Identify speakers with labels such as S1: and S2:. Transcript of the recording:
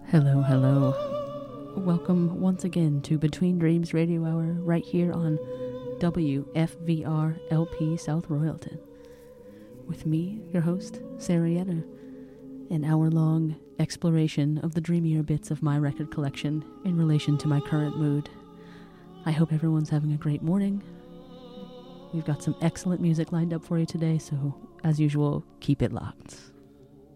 S1: Hello, hello. Welcome once again to Between Dreams Radio Hour right here on WFVR LP South Royalton. With me, your host, Sarah Yenner, an hour-long exploration of the dreamier bits of my record collection in relation to my current mood. I hope everyone's having a great morning. We've got some excellent music lined up for you today, so as usual, keep it locked.